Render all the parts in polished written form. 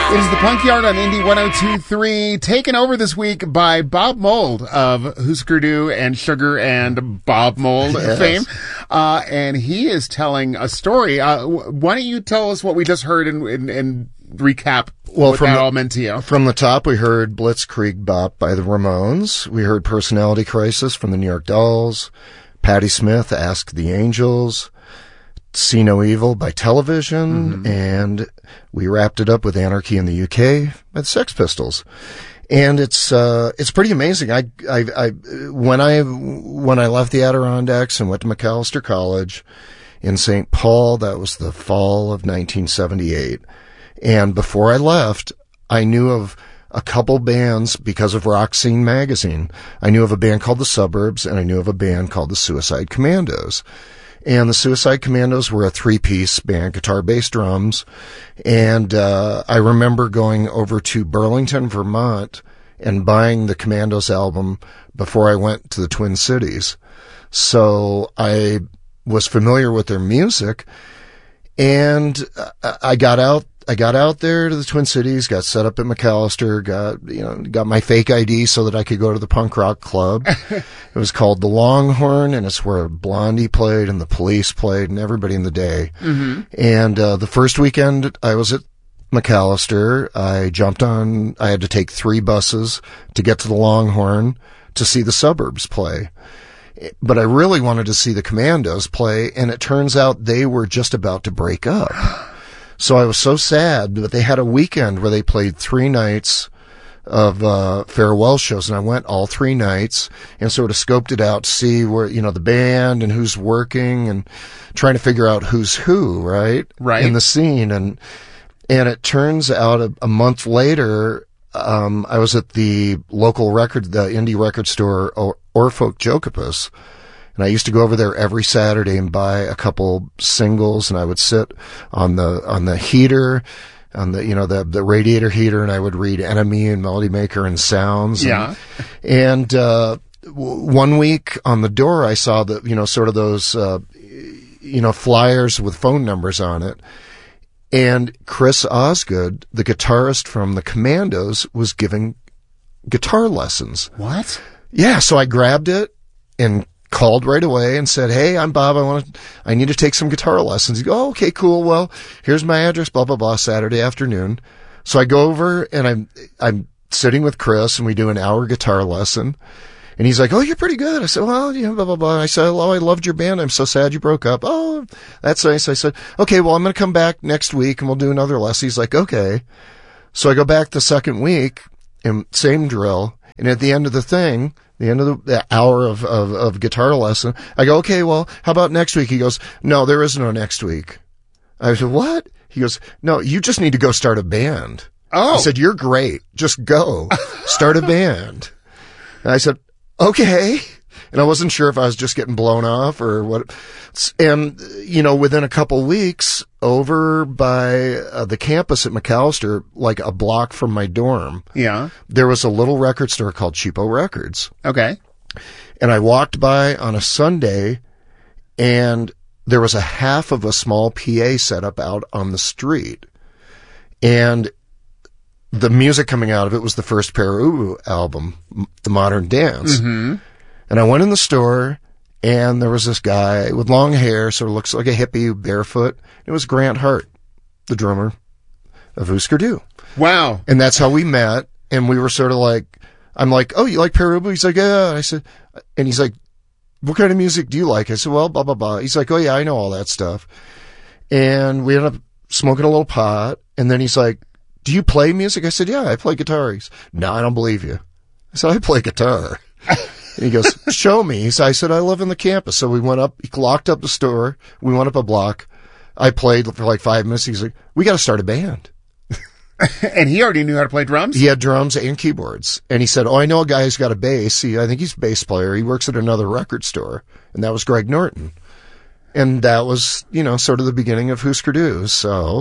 It is the Punk Yard on Indie 102.3, taken over this week by Bob Mould of Husker Du and Sugar and Bob Mould fame. And he is telling a story. Why don't you tell us what we just heard and recap what that all meant to you? From the top, we heard Blitzkrieg Bop by the Ramones. We heard Personality Crisis from the New York Dolls. Patti Smith, Ask the Angels. See No Evil by Television, and we wrapped it up with Anarchy in the UK by the Sex Pistols. And it's pretty amazing. When I left the Adirondacks and went to Macalester College in St. Paul, that was the fall of 1978. And before I left, I knew of a couple bands because of Rock Scene magazine. I knew of a band called The Suburbs, and I knew of a band called the Suicide Commandos. And the Suicide Commandos were a three-piece band, guitar, bass, drums. And I remember going over to Burlington, Vermont, and buying the Commandos album before I went to the Twin Cities. So I was familiar with their music, and I got out there to the Twin Cities, got set up at Macalester, got my fake ID so that I could go to the punk rock club. It was called the Longhorn, and it's where Blondie played and the Police played and everybody in the day. Mm-hmm. And the first weekend I was at Macalester, I had to take 3 buses to get to the Longhorn to see the Suburbs play. But I really wanted to see the Commandos play, and it turns out they were just about to break up. So I was so sad, but they had a weekend where they played 3 nights of farewell shows, and I went all 3 nights and sort of scoped it out to see where, the band and who's working and trying to figure out who's who, right? In the scene. And it turns out a month later, I was at the local the indie record store, Orfolk Jokopus. And I used to go over there every Saturday and buy a couple singles, and I would sit on the heater, on the radiator heater, and I would read Enemy and Melody Maker and Sounds. Yeah. And one week on the door, I saw sort of those, flyers with phone numbers on it. And Chris Osgood, the guitarist from the Commandos, was giving guitar lessons. What? Yeah. So I grabbed it and called right away and said, "Hey, I'm Bob. I need to take some guitar lessons." He goes, "Oh, okay, cool. Well, here's my address, blah, blah, blah, Saturday afternoon." So I go over and I'm sitting with Chris, and we do an hour guitar lesson. And he's like, "Oh, you're pretty good." I said, "Well, blah, blah, blah." I said, "Oh, I loved your band. I'm so sad you broke up." "Oh, that's nice." I said, "Okay, well, I'm going to come back next week and we'll do another lesson." He's like, "Okay." So I go back the second week and same drill. And at the end of the hour of guitar lesson, I go, "Okay, well, how about next week?" He goes, "No, there is no next week." I said, "What?" He goes, "No, you just need to go start a band." Oh. I said, "You're great. Just go. Start a band." And I said, "Okay." And I wasn't sure if I was just getting blown off or what. And, within a couple weeks, over by the campus at Macalester, like a block from my dorm, there was a little record store called Cheapo Records. Okay. And I walked by on a Sunday, and there was a half of a small PA set up out on the street. And the music coming out of it was the first Peru album, The Modern Dance. Mm-hmm. And I went in the store, and there was this guy with long hair, sort of looks like a hippie, barefoot. It was Grant Hart, the drummer of Husker Du. Wow. And that's how we met, and we were sort of like, I'm like, "Oh, you like Peru?" He's like, "Yeah." I said, and he's like, "What kind of music do you like?" I said, "Well, blah, blah, blah." He's like, "Oh, yeah, I know all that stuff." And we ended up smoking a little pot, and then he's like, "Do you play music?" I said, "Yeah, I play guitar." He's, "No, I don't believe you." I said, "I play guitar." And he goes, "Show me." I said, "I live in the campus." So we went up, he locked up the store. We went up a block. I played for like 5 minutes. He's like, "We got to start a band." And he already knew how to play drums? He had drums and keyboards. And he said, "Oh, I know a guy who's got a bass. I think he's a bass player. He works at another record store." And that was Greg Norton. And that was, sort of the beginning of Husker Du. So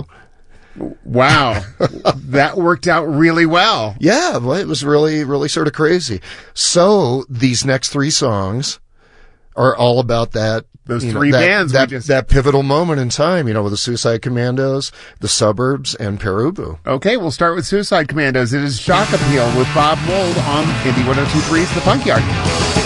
Wow. That worked out really well. Yeah, well, it was really, really sort of crazy. So these next 3 songs are all about that. Those three bands. That pivotal moment in time, with the Suicide Commandos, the Suburbs, and Pere Ubu. Okay, we'll start with Suicide Commandos. It is Shock Appeal with Bob Mould on Indie 102.3's The Funk Yard.